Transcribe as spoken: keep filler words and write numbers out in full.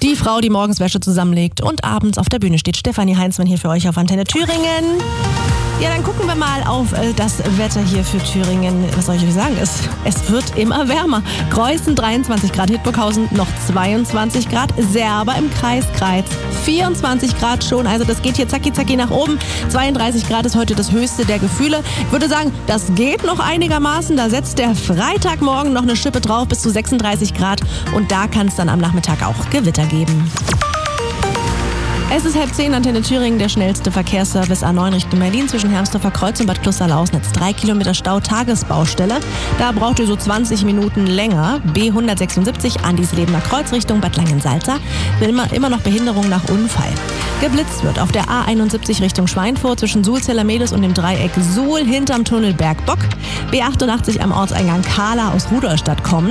Die Frau, die morgens Wäsche zusammenlegt und abends auf der Bühne steht. Stefanie Heinzmann hier für euch auf Antenne Thüringen. Ja, dann gucken wir mal auf äh, das Wetter hier für Thüringen. Was soll ich euch sagen? Es, es wird immer wärmer. Greußen dreiundzwanzig Grad, Hildburghausen noch zweiundzwanzig Grad, Serber im Kreis Greiz vierundzwanzig Grad schon. Also das geht hier zacki zacki nach oben. zweiunddreißig Grad ist heute das höchste der Gefühle. Ich würde sagen, das geht noch einigermaßen. Da setzt der Freitagmorgen noch eine Schippe drauf bis zu sechsunddreißig Grad. Und da kann es dann am Nachmittag auch Gewitter geben. Es ist halb zehn, Antenne Thüringen, der schnellste Verkehrsservice A neun Richtung Berlin zwischen Hermsdorfer Kreuz und Bad Kloster-Lausnitz. Drei Kilometer Stau, Tagesbaustelle. Da braucht ihr so zwanzig Minuten länger. B hundertsechsundsiebzig, Andislebener Kreuz Richtung Bad Langensalza. Immer, immer noch Behinderung nach Unfall. Geblitzt wird auf der A einundsiebzig Richtung Schweinfurt zwischen Suhl-Zellermedes und dem Dreieck Suhl hinterm Tunnel Bergbock. B achtundachtzig am Ortseingang Kahla aus Rudolstadt kommen.